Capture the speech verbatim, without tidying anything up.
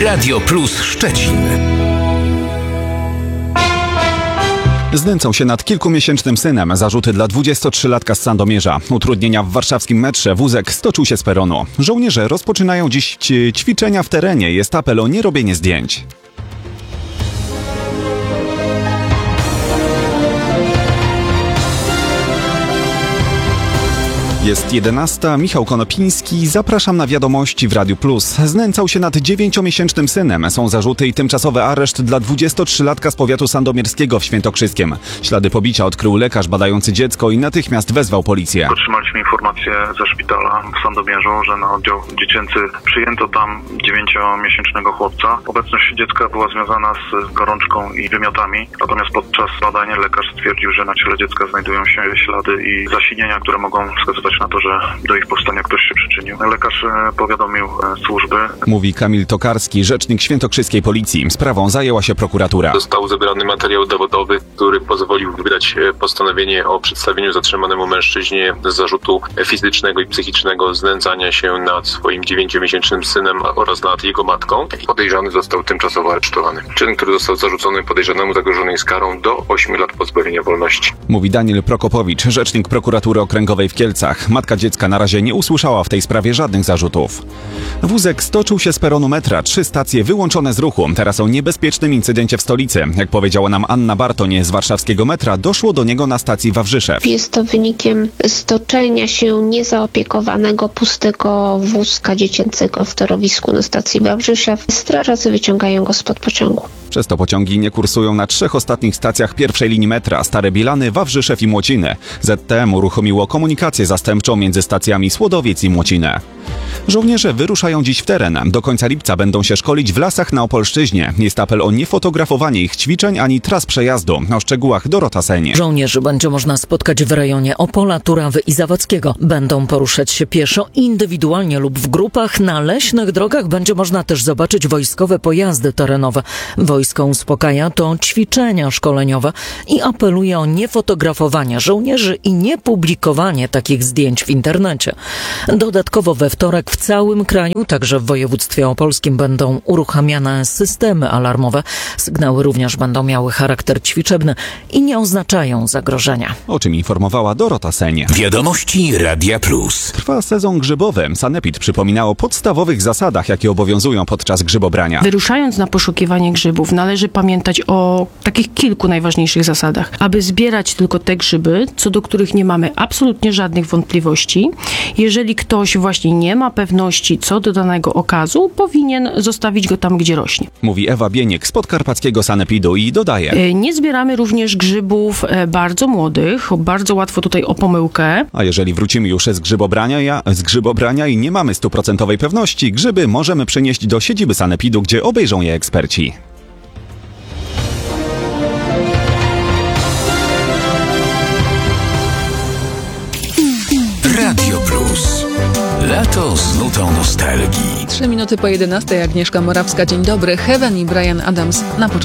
Radio Plus Szczecin. Znęcał się nad kilkumiesięcznym synem. Zarzuty dla dwudziestotrzylatka z Sandomierza. Utrudnienia w warszawskim metrze. Wózek stoczył się z peronu. Żołnierze rozpoczynają dziś ćwiczenia w terenie. Jest apel o nierobienie zdjęć. Jest jedenasta. Michał Konopiński. Zapraszam na wiadomości w Radiu Plus. Znęcał się nad dziewięciomiesięcznym synem. Są zarzuty i tymczasowy areszt dla dwudziestotrzylatka z powiatu sandomierskiego w Świętokrzyskiem. Ślady pobicia odkrył lekarz badający dziecko i natychmiast wezwał policję. Otrzymaliśmy informację ze szpitala w Sandomierzu, że na oddział dziecięcy przyjęto tam dziewięciomiesięcznego chłopca. Obecność dziecka była związana z gorączką i wymiotami. Natomiast podczas badania lekarz stwierdził, że na ciele dziecka znajdują się ślady i zasinienia, które mogą wskazywać na to, że do ich powstania ktoś się przyczynił. Lekarz powiadomił służby. Mówi Kamil Tokarski, rzecznik świętokrzyskiej policji. Sprawą zajęła się prokuratura. Został zebrany materiał dowodowy, który pozwolił wydać postanowienie o przedstawieniu zatrzymanemu mężczyźnie zarzutu fizycznego i psychicznego znęcania się nad swoim dziewięciomiesięcznym synem oraz nad jego matką. Podejrzany został tymczasowo aresztowany. Czyn, który został zarzucony podejrzanemu, zagrożony jest karą do ośmiu lat pozbawienia wolności. Mówi Daniel Prokopowicz, rzecznik prokuratury okręgowej w Kielcach. Matka dziecka na razie nie usłyszała w tej sprawie żadnych zarzutów. Wózek stoczył się z peronu metra. Trzy stacje wyłączone z ruchu. Teraz o niebezpiecznym incydencie w stolicy. Jak powiedziała nam Anna Bartoń z warszawskiego metra, doszło do niego na stacji Wawrzyszew. Jest to wynikiem stoczenia się niezaopiekowanego, pustego wózka dziecięcego w torowisku na stacji Wawrzyszew. Strażacy wyciągają go spod pociągu. Przez to pociągi nie kursują na trzech ostatnich stacjach pierwszej linii metra: Stare Bilany, Wawrzyszew i Młociny. Z T M uruchomiło komunikację zastępczą między stacjami Słodowiec i Młocinę. Żołnierze wyruszają dziś w teren. Do końca lipca będą się szkolić w lasach na Opolszczyźnie. Jest apel o niefotografowanie ich ćwiczeń ani tras przejazdu. O szczegółach Dorota Seń. Żołnierzy będzie można spotkać w rejonie Opola, Turawy i Zawadzkiego. Będą poruszać się pieszo, indywidualnie lub w grupach. Na leśnych drogach będzie można też zobaczyć wojskowe pojazdy terenowe. Wojsko uspokaja to ćwiczenia szkoleniowe i apeluje o niefotografowanie żołnierzy i niepublikowanie takich zdjęć w internecie. Dodatkowo we wtorek w całym kraju, także w województwie opolskim, będą uruchamiane systemy alarmowe. Sygnały również będą miały charakter ćwiczebny i nie oznaczają zagrożenia. O czym informowała Dorota Seń. Wiadomości Radia Plus. Trwa sezon grzybowy. Sanepid przypominał o podstawowych zasadach, jakie obowiązują podczas grzybobrania. Wyruszając na poszukiwanie grzybów, należy pamiętać o takich kilku najważniejszych zasadach. Aby zbierać tylko te grzyby, co do których nie mamy absolutnie żadnych wątpliwości. Jeżeli ktoś właśnie nie ma pewności co do danego okazu, powinien zostawić go tam, gdzie rośnie. Mówi Ewa Bieniek z podkarpackiego Sanepidu i dodaje: Nie zbieramy również grzybów bardzo młodych, bardzo łatwo tutaj o pomyłkę. A jeżeli wrócimy już z grzybobrania, ja, z grzybobrania i nie mamy stuprocentowej pewności, grzyby możemy przenieść do siedziby Sanepidu, gdzie obejrzą je eksperci. Radio Plus. Lato z nutą nostalgii. Trzy minuty po jedenastej. Agnieszka Morawska. Dzień dobry. Heaven i Bryan Adams na początku.